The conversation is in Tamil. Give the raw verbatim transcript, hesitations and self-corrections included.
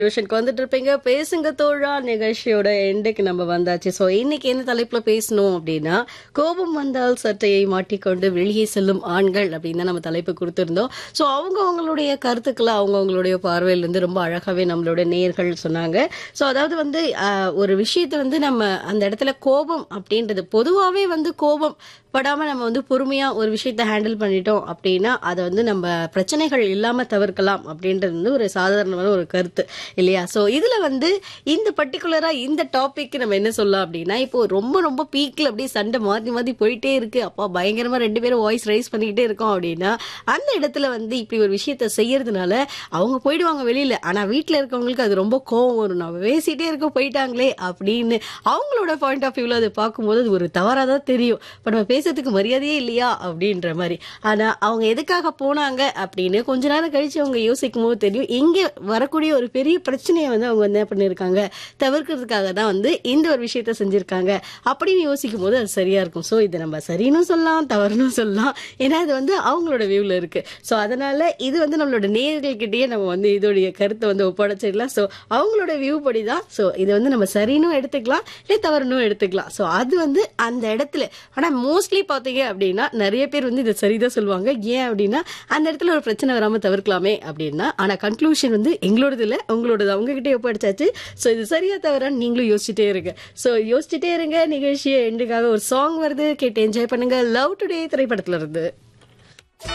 டியூஷனுக்கு வந்துட்டு இருப்பீங்க. பேசுங்க தோழா நிகழ்ச்சியோட எண்டுக்கு நம்ம வந்தாச்சு. ஸோ இன்னைக்கு என்ன தலைப்புல பேசணும் அப்படின்னா, கோபம் வந்தால் சட்டையை மாட்டிக்கொண்டு வெளியே செல்லும் ஆண்கள் அப்படின்னு தான் நம்ம தலைப்பு கொடுத்திருந்தோம். ஸோ அவங்க அவங்களுடைய கருத்துக்களை அவங்க அவங்களுடைய பார்வையிலிருந்து ரொம்ப அழகாவே நம்மளோட நேயர்கள் சொன்னாங்க. ஸோ அதாவது வந்து ஆஹ், ஒரு விஷயத்தை வந்து நம்ம அந்த இடத்துல கோபம் அப்படின்றது பொதுவாகவே வந்து கோபம் படாம நம்ம வந்து பொறுமையா ஒரு விஷயத்தை ஹேண்டில் பண்ணிட்டோம் அப்படின்னா அதை வந்து நம்ம பிரச்சனைகள் இல்லாம தவிர்க்கலாம் அப்படின்றது வந்து ஒரு சாதாரணமான ஒரு கருத்து இல்லையா? ஸோ இதுல வந்து இந்த பர்டிகுலரா இந்த டாபிக் நம்ம என்ன சொல்லலாம் அப்படின்னா, இப்போ ரொம்ப ரொம்ப பீக்ல அப்படியே சண்டை மாத்தி மாத்தி போயிட்டே இருக்கு, அப்பா பயங்கரமா ரெண்டு பேரும் வாய்ஸ் ரைஸ் பண்ணிக்கிட்டே இருக்கோம் அப்படின்னா, அந்த இடத்துல வந்து இப்படி ஒரு விஷயத்த செய்யறதுனால அவங்க போயிடுவாங்க வெளியில. ஆனா வீட்டுல இருக்கவங்களுக்கு அது ரொம்ப கோவம் வரும், நம்ம பேசிட்டே இருக்க போயிட்டாங்களே அப்படின்னு அவங்களோட பாயிண்ட் ஆஃப் வியூல அதை பார்க்கும்போது அது ஒரு தவறா தான் தெரியும். இப்ப நம்ம பேசுறதுக்கு மரியாதையே இல்லையா அப்படின்ற மாதிரி. ஆனா அவங்க எதுக்காக போனாங்க அப்படின்னு கொஞ்ச நேரம் கழிச்சு அவங்க யோசிக்கும் போது தெரியும், இங்க வரக்கூடிய ஒரு பெரிய பிரச்சனையை வந்து அவங்க வந்து என்ன பண்ணிருக்காங்க, தவிர்க்கிறதுக்காக தான் வந்து இந்த ஒரு விஷயத்த செஞ்சிருக்காங்க அப்படின்னு யோசிக்கும் போது அது சரியா இருக்கும். ஸோ இதை நம்ம சரின்னு சொல்லலாம், தவறுன்னு சொல்லலாம், ஏன்னா இது வந்து அவங்களோட வியூல இருக்கு. ஸோ அதனால இது வந்து நம்மளோட நேயர்கள்கிட்டயே நம்ம வந்து இதோடைய கருத்தை வந்து ஒப்படைச்சிடலாம். ஸோ அவங்களோட வியூ படி தான். ஸோ இதை வந்து நம்ம சரின்னு எடுத்துக்கலாம், இல்லை தவறுன்னு எடுத்துக்கலாம். ஸோ அது வந்து அந்த இடத்துல. ஆனா மோஸ்ட்லி பாத்தீங்க அப்படின்னா நிறைய பேர் வந்து இதை சரிதான் சொல்லுவாங்க. ஏன் அப்படின்னா அந்த இடத்துல ஒரு பிரச்சனை வராம தவிர்க்கலாமே அப்படின்னா. ஆனா கன்க்ளூஷன் வந்து எங்களோடது இல்ல, உங்களோடது. அவங்க கிட்டே ஒப்படைச்சாச்சு. ஸோ இது சரியா தவறான்னு நீங்களும் யோசிச்சுட்டே இருங்க. ஸோ யோசிச்சுட்டே இருங்க. நிகழ்ச்சியை எண்டுக்காக ஒரு சாங் வருது, கேட்டு என்ஜாய் பண்ணுங்க. லவ் டுடே திரைப்படத்துல இருந்து.